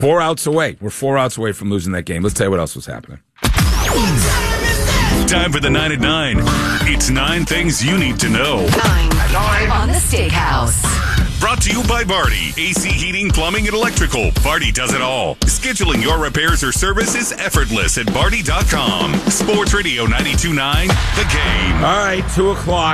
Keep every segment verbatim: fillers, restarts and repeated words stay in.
Four outs away. We're four outs away from losing that game. Let's tell you what else was happening. Time for the nine at nine. It's nine things you need to know. Nine. Nine. On the Steakhouse. Brought to you by Vardy. A C heating, plumbing, and electrical. Vardy does it all. Scheduling your repairs or service is effortless at Vardy dot com. Sports Radio ninety-two point nine, The Game. All right, two o'clock.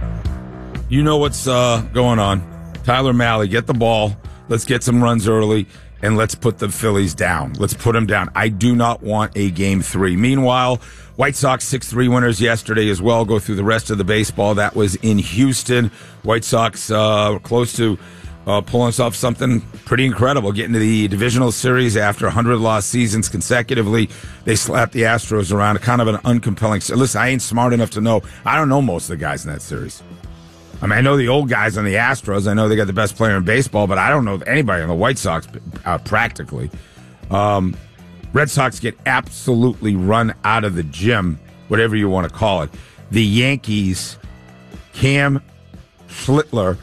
You know what's uh, going on. Tyler Mahle, get the ball. Let's get some runs early, and let's put the Phillies down. Let's put them down. I do not want a game three. Meanwhile, White Sox six three winners yesterday as well. Go through the rest of the baseball. That was in Houston. White Sox uh, close to uh, pulling us off something pretty incredible, getting to the divisional series after one hundred lost seasons consecutively. They slapped the Astros around. Kind of an uncompelling series. Listen, I ain't smart enough to know. I don't know most of the guys in that series. I mean, I know the old guys on the Astros. I know they got the best player in baseball, but I don't know anybody on the White Sox uh, practically. Um, Red Sox get absolutely run out of the gym, whatever you want to call it. The Yankees, Cam Schlittler,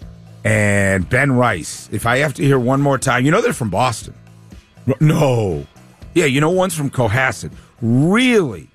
and Ben Rice. If I have to hear one more time, you know they're from Boston. No. Yeah, you know one's from Cohasset. Really?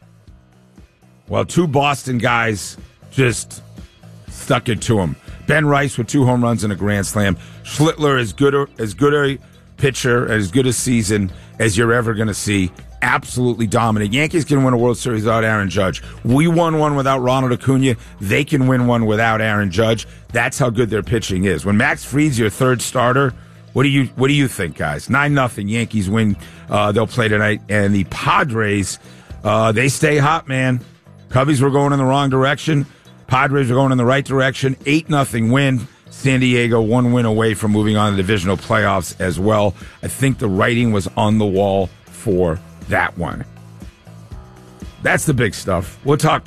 Well, two Boston guys just stuck it to him. Ben Rice with two home runs and a grand slam. Schlittler is good, as good a pitcher, as good a season as you're ever going to see. Absolutely dominant. Yankees can win a World Series without Aaron Judge. We won one without Ronald Acuna. They can win one without Aaron Judge. That's how good their pitching is. When Max Fried's your third starter, what do you what do you think, guys? Nine nothing. Yankees win. Uh, they'll play tonight, and the Padres, uh, they stay hot, man. Cubbies were going in the wrong direction. Padres are going in the right direction. eight nothing win. San Diego, one win away from moving on to the divisional playoffs as well. I think the writing was on the wall for that one. That's the big stuff. We'll talk